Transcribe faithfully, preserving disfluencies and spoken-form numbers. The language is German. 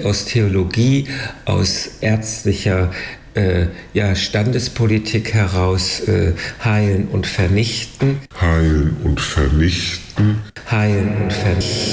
aus Theologie, aus ärztlicher äh, ja, Standespolitik heraus äh, heilen und vernichten. Heilen und vernichten. Heilen und vernichten.